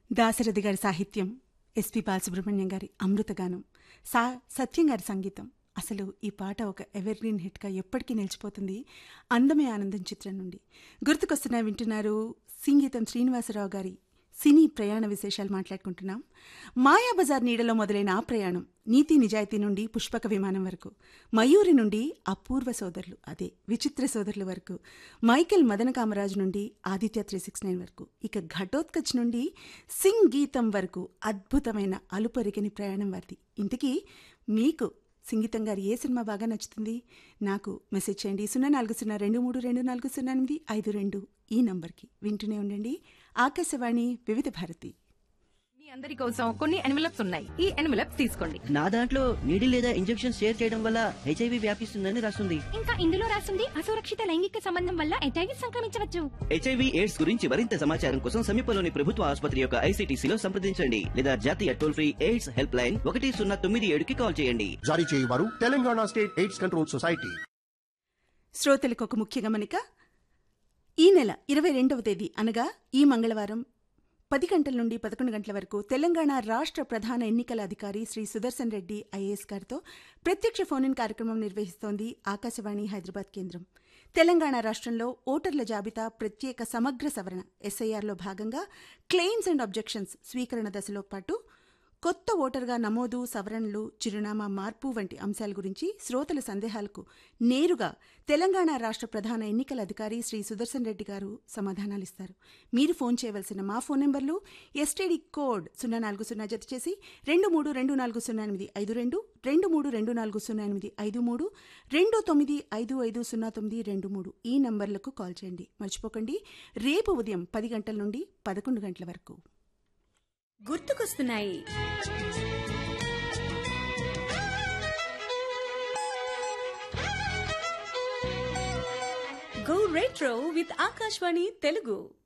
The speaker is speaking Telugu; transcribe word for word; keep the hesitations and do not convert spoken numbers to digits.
దాశరథి గారి సాహిత్యం, ఎస్పి బాలసుబ్రహ్మణ్యం గారి అమృతగానం, సా సత్యం గారి సంగీతం. అసలు ఈ పాట ఒక ఎవర్గ్రీన్ హిట్గా ఎప్పటికీ నిలిచిపోతుంది. అందమే ఆనందం చిత్రం నుండి గుర్తుకొస్తున్నా వింటున్నారు. సంగీతం శ్రీనివాసరావు గారి సినీ ప్రయాణ విశేషాలు మాట్లాడుకుంటున్నాం. మాయాబజార్ నీడలో మొదలైన ఆ ప్రయాణం నీతి నిజాయితీ నుండి పుష్పక విమానం వరకు, మయూరి నుండి అపూర్వ సోదరులు అదే విచిత్ర సోదరుల వరకు, మైకేల్ మదన కామరాజు నుండి ఆదిత్య త్రీ సిక్స్ నైన్ వరకు, ఇక ఘటోత్కచ్ నుండి సింగ్ గీతం వరకు అద్భుతమైన అలుపరిగని ప్రయాణం వారిది. ఇంతకీ మీకు సంగీతం గారి ఏ సినిమా బాగా నచ్చుతుంది? నాకు మెసేజ్ చేయండి. సున్నా నాలుగు సున్నా రెండు మూడు రెండు నాలుగు సున్నా ఎనిమిది ఐదు రెండు ఈ నంబర్కి. వింటూనే ఉండండి ఆకాశవాణి వివిధ భారతి. మీ అందరి కోసం కొన్ని ఎన్వలప్స్ ఉన్నాయి. ఈ ఎన్వలప్స్ తీసుకోండి. నా దాంట్లో నీడిల్ లేదా ఇంజెక్షన్ షేర్ చేయడం వల్ల హెచ్ఐవి వ్యాపిస్తుందని రాస్తుంది. ఇంకా ఇందులో రాస్తుంది అసురక్షిత లైంగిక సంబంధం వల్ల హెచ్ఐవి సంక్రమించవచ్చు. హెచ్ఐవి ఎయిడ్స్ గురించి మరింత సమాచారం కోసం సమీపంలోని ప్రభుత్వ ఆసుపత్రి యొక్క ఐసీటీసీలో సంప్రదించండి లేదా జాతీయ toll free AIDS help line ఒకటి సున్నా తొమ్మిది ఏడుకి కాల్ చేయండి. జారీ చేయవారు Telangana state AIDS control society. శ్రోతలకు ఒక ముఖ్య గమనిక. ఈ నెల ఇరవై రెండవ తేదీ అనగా ఈ మంగళవారం పది గంటల నుండి పదకొండు గంటల వరకు తెలంగాణ రాష్ట్ర ప్రధాన ఎన్నికల అధికారి శ్రీ సుదర్శన్ రెడ్డి ఐఏఎస్ గారితో ప్రత్యక్ష ఫోన్ ఇన్ కార్యక్రమం నిర్వహిస్తోంది ఆకాశవాణి హైదరాబాద్ కేంద్రం. తెలంగాణ రాష్ట్రంలో ఓటర్ల జాబితా ప్రత్యేక సమగ్ర సవరణ ఎస్ఐఆర్లో భాగంగా క్లెయిమ్స్ అండ్ అబ్జెక్షన్స్ స్వీకరణ దశలో పాటు కొత్త ఓటర్గా నమోదు, సవరణలు, చిరునామా మార్పు వంటి అంశాల గురించి శ్రోతల సందేహాలకు నేరుగా తెలంగాణ రాష్ట్ర ప్రధాన ఎన్నికల అధికారి శ్రీ సుదర్శన్ రెడ్డి గారు సమాధానాలిస్తారు. మీరు ఫోన్ చేయవలసిన మా ఫోన్ నెంబర్లు ఎస్టీడీ కోడ్ సున్నా నాలుగు సున్నా జత చేసి రెండు మూడు రెండు నాలుగు సున్నా ఎనిమిది ఐదు రెండు, రెండు మూడు రెండు నాలుగు సున్నా ఎనిమిది ఐదు మూడు, రెండు తొమ్మిది ఐదు ఐదు సున్నా తొమ్మిది రెండు మూడు ఈ నంబర్లకు కాల్ చేయండి. మర్చిపోకండి, రేపు ఉదయం పది గంటల నుండి పదకొండు గంటల వరకు. గుర్తుకొస్తున్నాయి. Go retro with Akashvani Telugu.